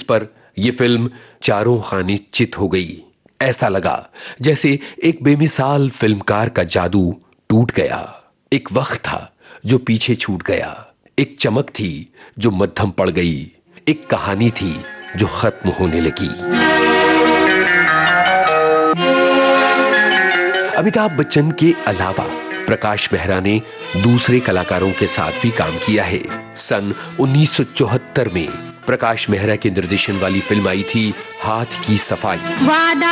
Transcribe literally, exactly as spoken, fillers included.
पर यह फिल्म चारों खाने चित हो गई। ऐसा लगा जैसे एक बेमिसाल फिल्मकार का जादू टूट गया। एक वक्त था जो पीछे छूट गया, एक चमक थी जो मद्धम पड़ गई, एक कहानी थी जो खत्म होने लगी। अमिताभ बच्चन के अलावा प्रकाश मेहरा ने दूसरे कलाकारों के साथ भी काम किया है। सन उन्नीस सौ चौहत्तर में प्रकाश मेहरा के निर्देशन वाली फिल्म आई थी हाथ की सफाई।